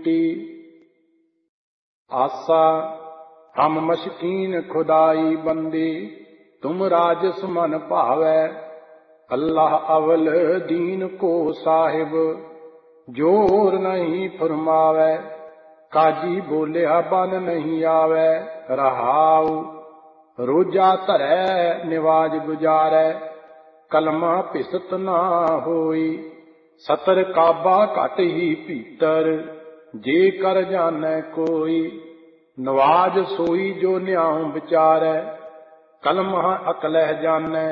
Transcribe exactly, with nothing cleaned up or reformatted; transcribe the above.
छूटी। आसा हम मशकीन खुदाई बंदे, तुम राजस मन भावै। अल्लाह अवल दीन को साहिब, जोर नहीं फरमावै। काजी बोलिया बन नहीं आवे। रहाऊ रोजा धरै निवाज गुजारै, कलमा पिसत ना होई। सतर काबा घट ही भीतर, जे कर जानै कोई। नवाज सोई जो न्याऊ विचारै, कलमा अकलह जानै।